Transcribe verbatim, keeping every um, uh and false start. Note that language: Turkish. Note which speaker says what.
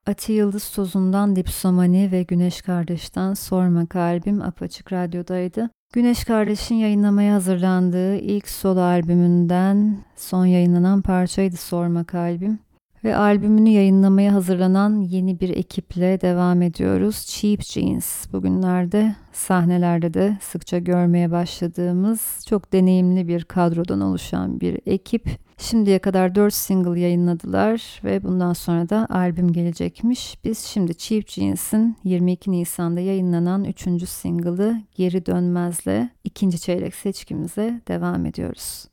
Speaker 1: Ati Yıldız Tozun'dan Dipsomani ve Güneş Kardeş'ten Sorma Kalbim Apaçık Radyo'daydı. Güneş Kardeş'in yayınlamaya hazırlandığı ilk solo albümünden son yayınlanan parçaydı Sorma Kalbim. Ve albümünü yayınlamaya hazırlanan yeni bir ekiple devam ediyoruz. Cheap Jeans, bugünlerde sahnelerde de sıkça görmeye başladığımız çok deneyimli bir kadrodan oluşan bir ekip. Şimdiye kadar dört single yayınladılar ve bundan sonra da albüm gelecekmiş. Biz şimdi Cheap Jeans'in yirmi iki Nisan'da yayınlanan üçüncü single'ı Geri Dönmez'le ikinci çeyrek seçkimize devam ediyoruz.